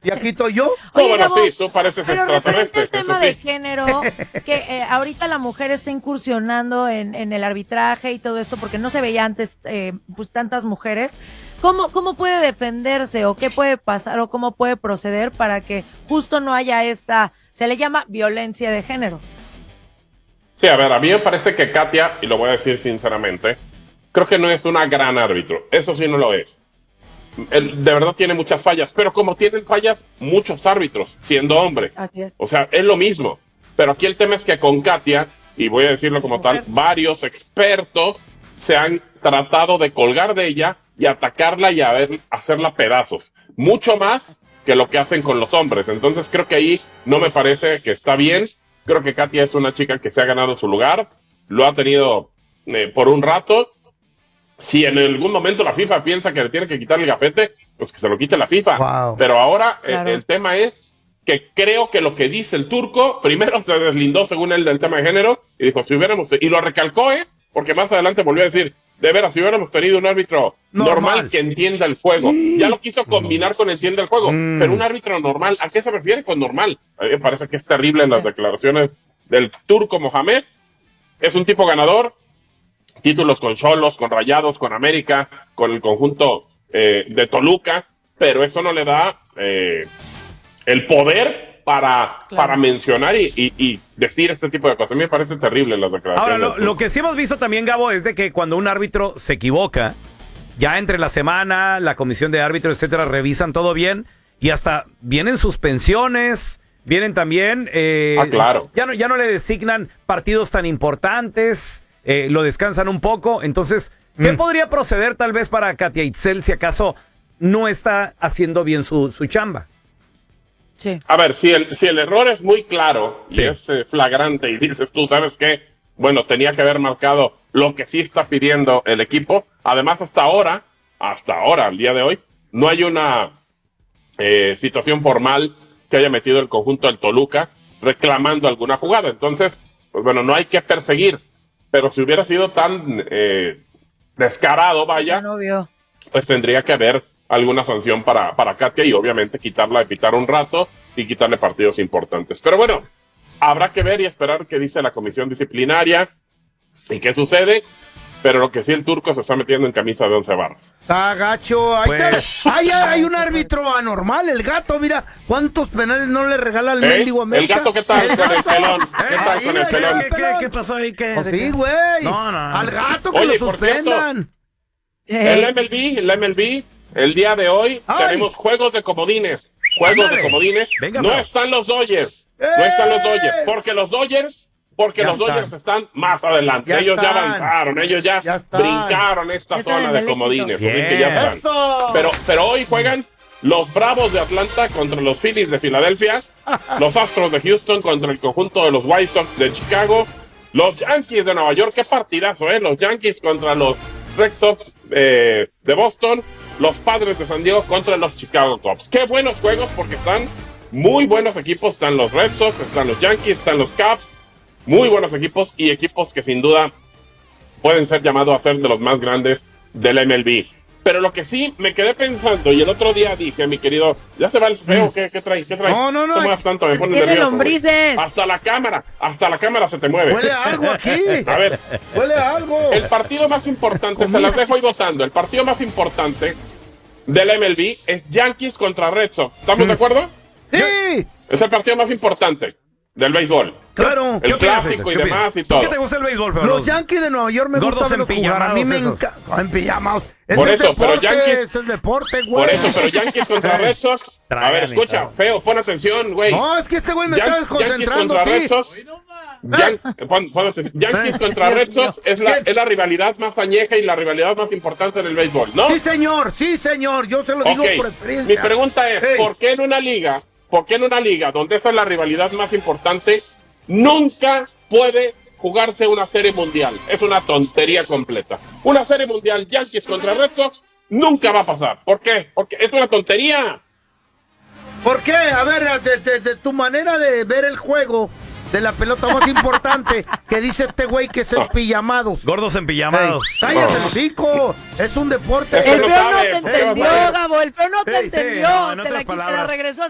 Y aquí estoy yo. Oye, bueno, Gabo, sí, tú pareces pero extraterrestre. referente al tema de género, que ahorita la mujer está incursionando en el arbitraje y todo esto, porque no se veía antes pues tantas mujeres. ¿Cómo puede defenderse o qué puede pasar o cómo puede proceder para que justo no haya se le llama violencia de género? Sí, a ver, a mí me parece que Katia, y lo voy a decir sinceramente, creo que no es una gran árbitro. Eso sí no lo es. Él de verdad tiene muchas fallas, pero como tienen fallas muchos árbitros, siendo hombres. Así es. O sea, es lo mismo. Pero aquí el tema es que con Katia, y voy a decirlo como tal, varios expertos se han tratado de colgar de ella y atacarla y hacerla pedazos. Mucho más que lo que hacen con los hombres. Entonces creo que ahí no me parece que está bien. Creo que Katia es una chica que se ha ganado su lugar. Lo ha tenido por un rato. Si en algún momento la FIFA piensa que le tiene que quitar el gafete, pues que se lo quite la FIFA. Wow. Pero ahora Claro. El tema es que creo que lo que dice el turco, primero se deslindó según él del tema de género y dijo, si hubiéramos, y lo recalcó, porque más adelante volvió a decir, de veras, si hubiéramos tenido un árbitro normal que entienda el juego, ya lo quiso combinar con entienda el juego, pero un árbitro normal, ¿a qué se refiere con normal? A mí me parece que es terrible las declaraciones del turco Mohamed. Es un tipo ganador, títulos con Xolos, con Rayados, con América, con el conjunto de Toluca, pero eso no le da el poder para mencionar y decir este tipo de cosas. A mí me parece terrible las declaraciones. Ahora, lo que sí hemos visto también, Gabo, es de que cuando un árbitro se equivoca, ya entre la semana, la comisión de árbitros, etcétera, revisan todo bien y hasta vienen suspensiones, vienen también... claro. Ya no le designan partidos tan importantes, lo descansan un poco. Entonces, ¿qué podría proceder tal vez para Katia Itzel si acaso no está haciendo bien su chamba? Sí. A ver, si el error es muy claro Sí. y es flagrante y dices tú, ¿sabes qué? Bueno, tenía que haber marcado lo que sí está pidiendo el equipo. Además, hasta ahora, al día de hoy, no hay una situación formal que haya metido el conjunto del Toluca reclamando alguna jugada. Entonces, pues bueno, no hay que perseguir. Pero si hubiera sido tan descarado, vaya, No vio. pues tendría que haber alguna sanción para Katia y obviamente quitarla de pitar un rato y quitarle partidos importantes. Pero bueno, habrá que ver y esperar qué dice la comisión disciplinaria y qué sucede. Pero lo que sí, el turco se está metiendo en camisa de 11 barras. Está gacho. Ahí Pues- está. Hay un árbitro anormal, el gato. Mira cuántos penales no le regala al mendigo ¿El América. gato qué tal con el pelón? ¿Qué tal Ahí, con el ahí, pelón? ahí. ¿Qué pasó ahí? Pues sí, güey. No. Al gato que Oye, lo por cierto, suspendan. El MLB, el día de hoy Ay. tenemos juegos de comodines. Juegos Ándale. de comodines. Venga, No bro. están los Dodgers. No están los Dodgers. Porque los Dodgers están más adelante. Ya ellos ya están. avanzaron. Ellos ya están. brincaron esta Ya están zona en de el éxito. comodines. Así Bien. que ya están. ¡Eso! Pero hoy juegan los Bravos de Atlanta contra los Phillies de Filadelfia, los Astros de Houston contra el conjunto de los White Sox de Chicago, los Yankees de Nueva York, qué partidazo, los Yankees contra los Red Sox de Boston, los Padres de San Diego contra los Chicago Cubs. Qué buenos juegos porque están muy buenos equipos, están los Red Sox, están los Yankees, están los Cubs, muy buenos equipos y equipos que sin duda pueden ser llamados a ser de los más grandes del MLB. Pero lo que sí me quedé pensando, y el otro día dije, mi querido, ¿ya se va el feo? ¿Qué trae? No. ¿Cómo vas tanto? Me pones Tiene nervioso, lombrices. güey. Hasta la cámara se te mueve. Huele a algo aquí. A ver, Huele a algo. el partido más importante, se las dejo ahí votando, el partido más importante del MLB es Yankees contra Red Sox. ¿Estamos de acuerdo? Sí. Es el partido más importante del béisbol. Claro. El clásico y demás y todo. ¿Qué te gusta el béisbol, feo? Los Yankees de Nueva York me Gordos gusta verlos jugar. A mí me empillamados encanta. Empillamados. Es Por el eso, pero deporte, Yankees- es el deporte, güey. Por eso, pero Yankees contra Red Sox. A Tragan ver, y escucha, todo. feo, pon atención, güey. No, es que este güey me está Yankees desconcentrando. contra a ti. Red Sox. Pon atención. Yankees contra Dios Red Sox es la rivalidad más añeja y la rivalidad más importante en el béisbol, ¿no? Sí, señor. Yo se lo digo Ok, por experiencia. mi pregunta es, Ey. ¿por qué en una liga donde esa es la rivalidad más importante, nunca puede jugarse una serie mundial? Es una tontería completa. Una serie mundial Yankees contra Red Sox nunca va a pasar. ¿Por qué? Porque es una tontería. ¿Por qué? A ver, de tu manera de ver el juego de la pelota más importante que dice este güey que es el pijamados. Gordos empillamados. Cállate, hocico. Es un deporte. Eso El no feo no sabe, te ¿por qué vas a entendió, ver? Gabo. El feo no te Sí, entendió. no, en te otras la palabras. regresó